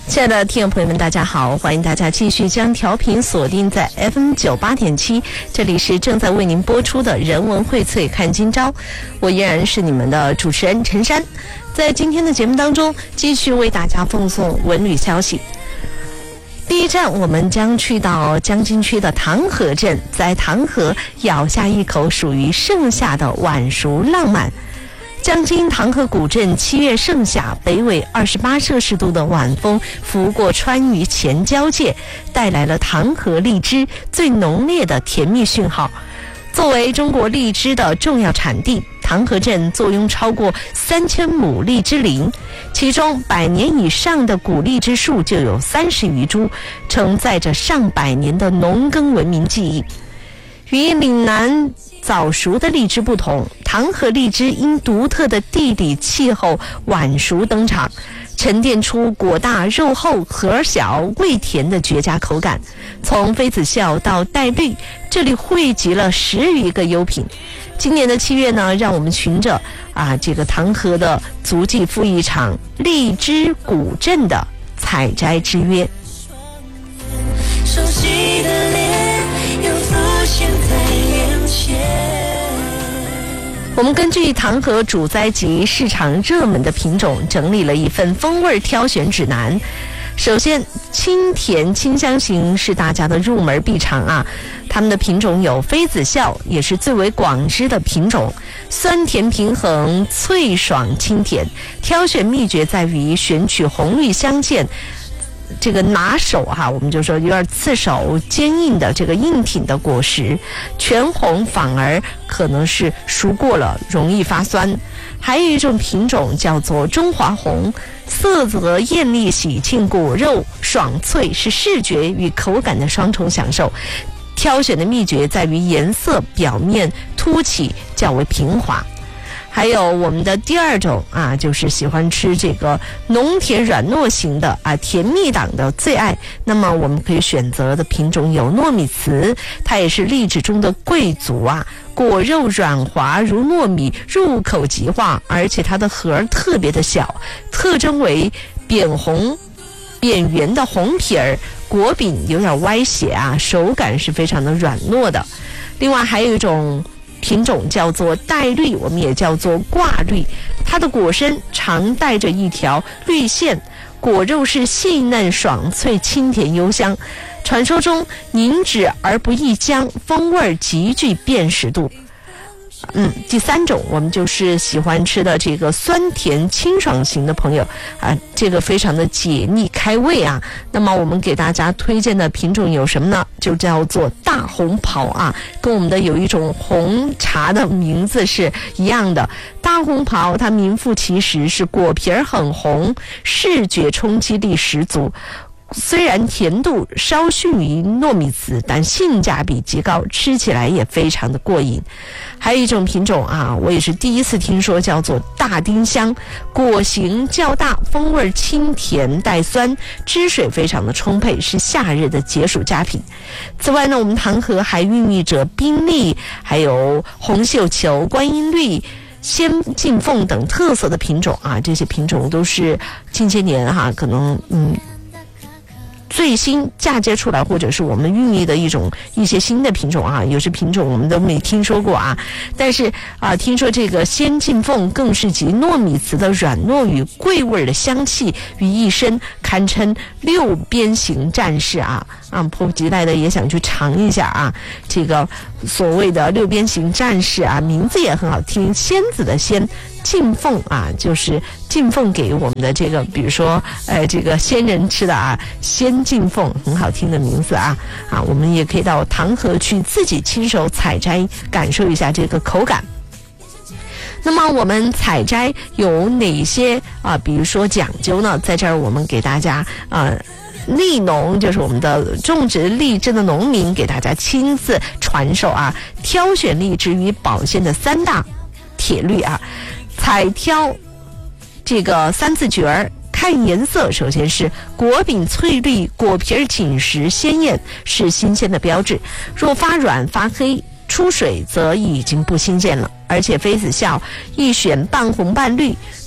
亲爱的听众朋友们，大家好，欢迎大家继续将调频锁定在 FM98.7， 这里是正在为您播出的人文荟萃看今朝，我依然是你们的主持人陈珊。在今天的节目当中，继续为大家奉送文旅消息。第一站，我们将去到江津区的唐河镇，在唐河咬下一口属于盛夏的晚熟浪漫。江津唐河古镇7月盛夏，北纬28摄氏度的晚风拂过川渝黔交界，带来了唐河荔枝最浓烈的甜蜜讯号。作为中国荔枝的重要产地，唐河镇坐拥超过3000亩荔枝林，其中100年以上的古荔枝树就有30余株，承载着上百年的农耕文明记忆。与岭南早熟的荔枝不同，唐河荔枝因独特的地理气候晚熟登场，沉淀出果大肉厚核小味甜的绝佳口感。从妃子笑到黛绿，这里汇集了10余个优品。今年的7月呢，让我们循着这个唐河的足迹赴一场荔枝古镇的采摘之约。熟悉的脸又浮现在眼前。我们根据唐河主栽及市场热门的品种，整理了一份风味挑选指南。首先，清甜清香型是大家的入门必尝啊。它们的品种有妃子笑，也是最为广知的品种，酸甜平衡，脆爽清甜。挑选秘诀在于选取红绿相间，这个拿手我们就说有点刺手坚硬的这个硬挺的果实，全红反而可能是熟过了，容易发酸。还有一种品种叫做中华红，色泽艳丽喜庆，果肉爽脆，是视觉与口感的双重享受。挑选的秘诀在于颜色表面凸起，较为平滑。还有我们的第二种就是喜欢吃这个浓甜软糯型的甜蜜党的最爱。那么我们可以选择的品种有糯米糍，它也是荔枝中的贵族果肉软滑如糯米，入口即化，而且它的核特别的小，特征为扁圆的红皮儿，果柄有点歪斜手感是非常的软糯的。另外还有一种品种叫做黛绿，我们也叫做挂绿，它的果身常带着一条绿线，果肉是细嫩爽脆，清甜幽香，传说中凝脂而不易僵，风味极具辨识度。第三种我们就是喜欢吃的这个酸甜清爽型的朋友这个非常的解腻开胃那么我们给大家推荐的品种有什么呢？就叫做大红袍跟我们的有一种红茶的名字是一样的。大红袍它名副其实，是果皮儿很红，视觉冲击力十足。虽然甜度稍逊于糯米糍，但性价比极高，吃起来也非常的过瘾。还有一种品种我也是第一次听说，叫做大丁香，果形较大，风味清甜带酸，汁水非常的充沛，是夏日的解暑佳品。此外呢，我们唐河还孕育着冰栗，还有红绣球、观音绿、仙劲凤等特色的品种这些品种都是近些年可能最新嫁接出来，或者是我们孕育的一些新的品种有些品种我们都没听说过但是听说这个仙劲凤更是集糯米糍的软糯与桂味的香气于一身，堪称6边形战士迫不及待的也想去尝一下这个所谓的6边形战士名字也很好听，仙子的仙，劲凤就是劲凤给我们的这个，比如说这个仙人吃的仙劲凤，很好听的名字我们也可以到唐河去自己亲手采摘，感受一下这个口感。那么我们采摘有哪些比如说讲究呢？在这儿我们给大家荔农，就是我们的种植荔枝的农民，给大家亲自传授挑选荔枝与保鲜的3大铁律采挑这个3字诀儿。看颜色，首先是果柄翠绿，果皮紧实鲜艳，是新鲜的标志。若发软发黑出水则已经不新鲜了。而且妃子笑一选半红半绿，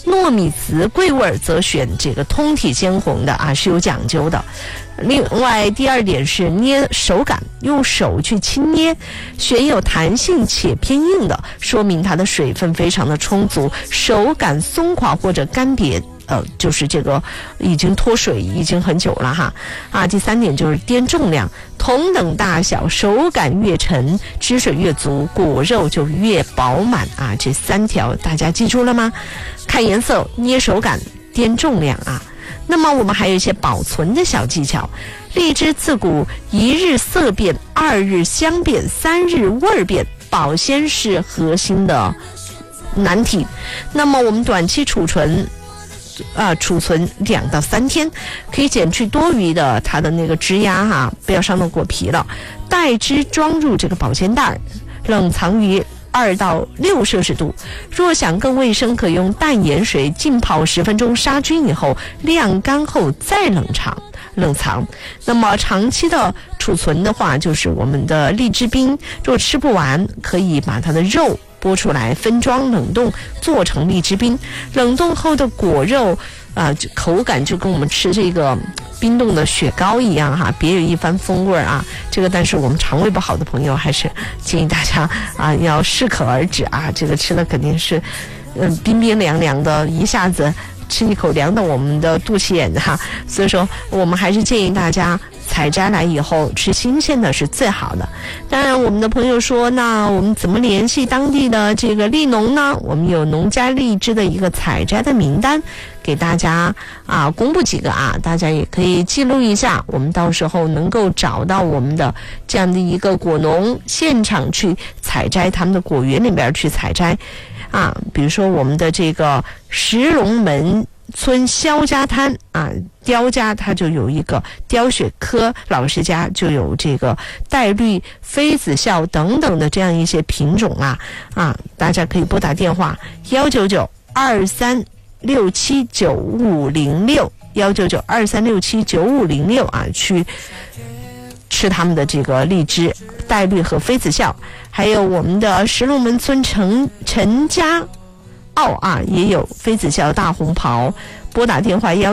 糯米糍桂味则选这个通体鲜红的啊，是有讲究的。另外第二点是捏手感，用手去轻捏，选有弹性且偏硬的，说明它的水分非常的充足，手感松垮或者干瘪，就是这个已经脱水已经很久了哈。啊，第三点就是掂重量，同等大小，手感越沉，汁水越足，果肉就越饱满啊。这3条大家记住了吗？看颜色，捏手感，掂重量啊。那么我们还有一些保存的小技巧。荔枝自古1日色变，2日香变，3日味儿变，保鲜是核心的难题。那么我们短期储存2到3天，可以减去多余的它的那个汁压哈，不要伤到果皮了。待汁装入这个保鲜袋，冷藏于2到6摄氏度。若想更卫生，可用淡盐水浸泡10分钟，杀菌以后晾干后再冷藏。那么长期的储存的话，就是我们的荔枝冰，若吃不完，可以把它的肉剥出来分装冷冻，做成荔枝冰。冷冻后的果肉口感就跟我们吃这个冰冻的雪糕一样哈，别有一番风味啊。这个但是我们肠胃不好的朋友，还是建议大家啊要适可而止啊。这个吃的肯定是冰冰凉凉的，一下子吃一口凉到我们的肚脐眼哈。所以说我们还是建议大家采摘来以后吃新鲜的是最好的。当然我们的朋友说，那我们怎么联系当地的这个荔农呢？我们有农家荔枝的一个采摘的名单，给大家公布几个大家也可以记录一下，我们到时候能够找到我们的这样的一个果农现场去采摘，他们的果园里边去采摘比如说我们的这个石龙门村肖家滩雕家它就有一个雕雪科老师家就有这个黛绿、妃子笑等等的这样一些品种大家可以拨打电话199-2367506去吃他们的这个荔枝黛绿和妃子笑。还有我们的石龙门村陈家澳也有妃子笑大红袍，拨打电话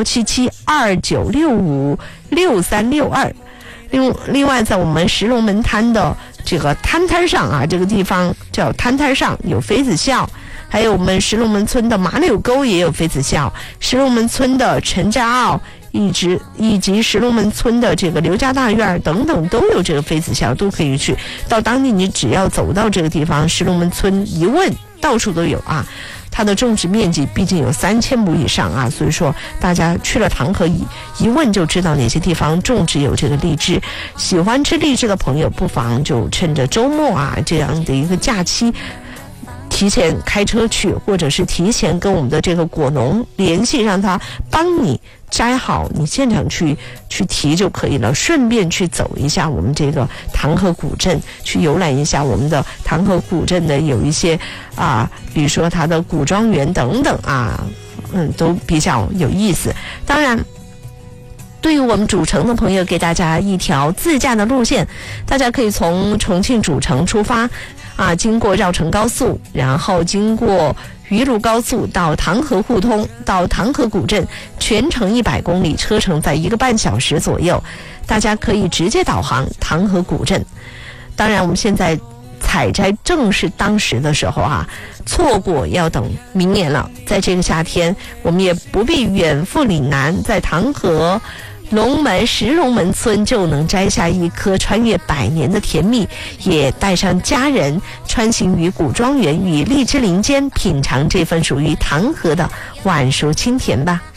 177-2965-6362。另外在我们石龙门滩的这个滩上这个地方叫滩上有妃子笑，还有我们石龙门村的马柳沟也有妃子笑，石龙门村的陈家澳以及石龙门村的这个刘家大院等等都有这个妃子笑，都可以去到当地，你只要走到这个地方石龙门村一问，到处都有它的种植面积毕竟有3000亩以上所以说大家去了唐河一问就知道哪些地方种植有这个荔枝。喜欢吃荔枝的朋友不妨就趁着周末这样的一个假期提前开车去，或者是提前跟我们的这个果农联系，让他帮你摘好，你现场去提就可以了。顺便去走一下我们这个唐河古镇，去游览一下我们的唐河古镇的有一些比如说它的古庄园等等都比较有意思。当然对于我们主城的朋友，给大家一条自驾的路线，大家可以从重庆主城出发经过绕城高速，然后经过渝路高速到唐河互通，到唐河古镇，全程100公里，车程在1个半小时左右，大家可以直接导航唐河古镇。当然我们现在采摘正是当时的时候错过要等明年了。在这个夏天我们也不必远赴岭南，在唐河石龙门村就能摘下一颗穿越100年的甜蜜，也带上家人穿行于古庄园与荔枝林间，品尝这份属于唐河的晚熟清甜吧。